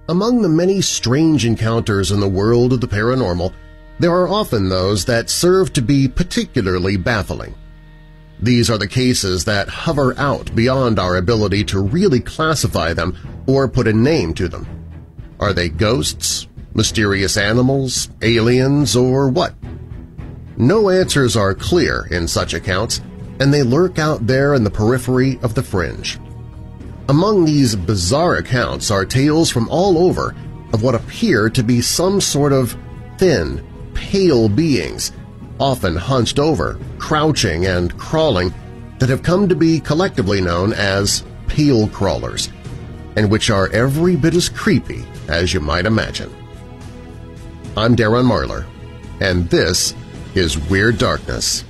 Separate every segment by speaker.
Speaker 1: Among the many strange encounters in the world of the paranormal, there are often those that serve to be particularly baffling. These are the cases that hover out beyond our ability to really classify them or put a name to them. Are they ghosts, mysterious animals, aliens, or what? No answers are clear in such accounts, and they lurk out there in the periphery of the fringe. Among these bizarre accounts are tales from all over of what appear to be some sort of thin, pale beings, often hunched over, crouching and crawling, that have come to be collectively known as pale crawlers, and which are every bit as creepy as you might imagine. I'm Darren Marlar, and this is Weird Darkness.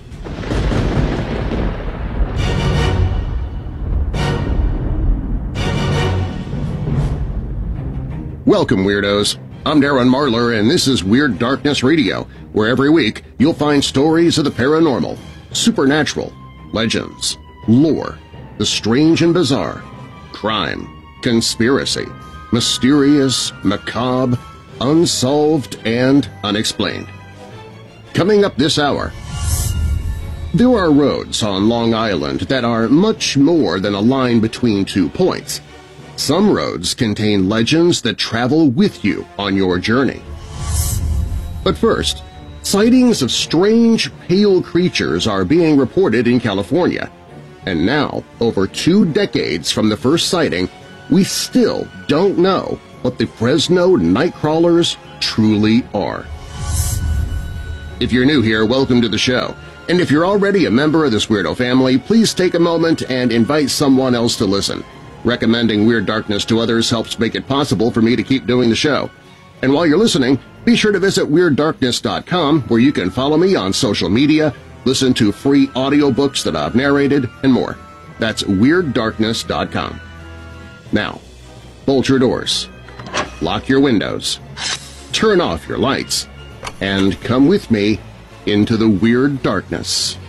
Speaker 1: Welcome, Weirdos! I'm Darren Marlar, and this is Weird Darkness Radio, where every week you'll find stories of the paranormal, supernatural, legends, lore, the strange and bizarre, crime, conspiracy, mysterious, macabre, unsolved, and unexplained. Coming up this hour, there are roads on Long Island that are much more than a line between 2 points. Some roads contain legends that travel with you on your journey. But first, sightings of strange, pale creatures are being reported in California, and now, over 2 decades from the first sighting, we still don't know what the Fresno Nightcrawlers truly are. If you're new here, welcome to the show. And if you're already a member of this weirdo family, please take a moment and invite someone else to listen. Recommending Weird Darkness to others helps make it possible for me to keep doing the show. And while you're listening, be sure to visit WeirdDarkness.com, where you can follow me on social media, listen to free audiobooks that I've narrated, and more. That's WeirdDarkness.com. Now, bolt your doors, lock your windows, turn off your lights, and come with me into the Weird Darkness.